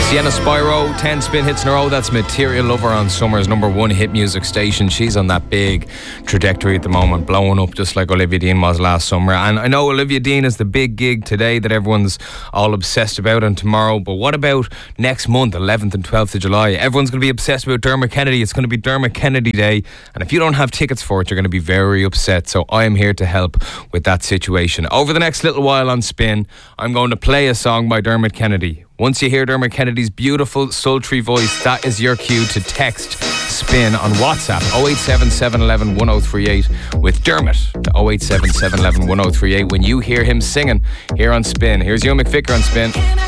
Sienna Spyro, 10 spin hits in a row. That's Material Lover on Summer's number one hit music station. She's on that big trajectory at the moment, blowing up just like Olivia Dean was last summer. And I know Olivia Dean is the big gig today that everyone's all obsessed about, and tomorrow. But what about next month, 11th and 12th of July? Everyone's going to be obsessed about Dermot Kennedy. It's going to be Dermot Kennedy Day. And if you don't have tickets for it, you're going to be very upset. So I am here to help with that situation. Over the next little while on Spin, I'm going to play a song by Dermot Kennedy. Once you hear Dermot Kennedy's beautiful, sultry voice, that is your cue to text Spin on WhatsApp 087 711 1038 with Dermot to 087 711 1038 when you hear him singing here on Spin. Here's Ewan McVicker on Spin.